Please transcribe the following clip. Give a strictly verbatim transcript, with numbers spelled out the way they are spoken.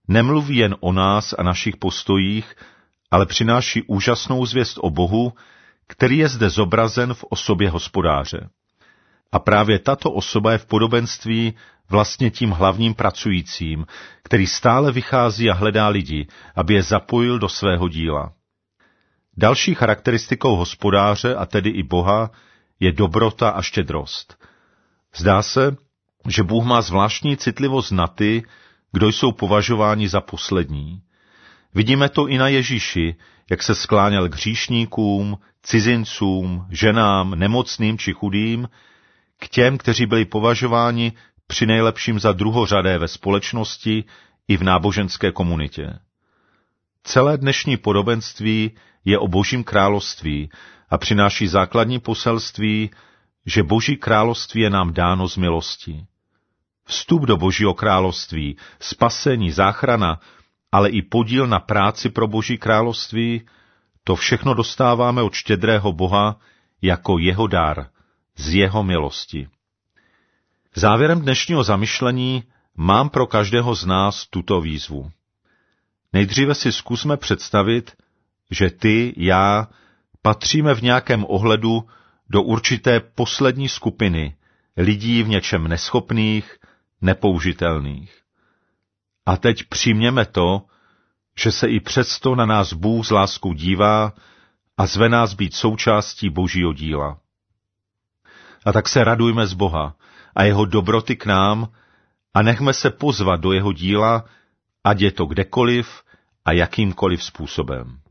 nemluví jen o nás a našich postojích, ale přináší úžasnou zvěst o Bohu, který je zde zobrazen v osobě Hospodáře. A právě tato osoba je v podobenství vlastně tím hlavním pracujícím, který stále vychází a hledá lidi, aby je zapojil do svého díla. Další charakteristikou Hospodáře, a tedy i Boha, je dobrota a štědrost. Zdá se, že Bůh má zvláštní citlivost na ty, kdo jsou považováni za poslední. Vidíme to i na Ježíši, jak se skláněl k hříšníkům, cizincům, ženám, nemocným či chudým, k těm, kteří byli považováni přinejlepším za druhořadé ve společnosti i v náboženské komunitě. Celé dnešní podobenství je o Božím království a přináší základní poselství, že Boží království je nám dáno z milosti. Vstup do Božího království, spasení, záchrana, ale i podíl na práci pro Boží království, to všechno dostáváme od štědrého Boha jako jeho dar, z jeho milosti. Závěrem dnešního zamyšlení mám pro každého z nás tuto výzvu. Nejdříve si zkusme představit, že ty, já, patříme v nějakém ohledu do určité poslední skupiny lidí v něčem neschopných, nepoužitelných. A teď přijměme to, že se i přesto na nás Bůh s láskou dívá a zve nás být součástí Božího díla. A tak se radujme z Boha a jeho dobroty k nám a nechme se pozvat do jeho díla, ať je to kdekoliv a jakýmkoliv způsobem.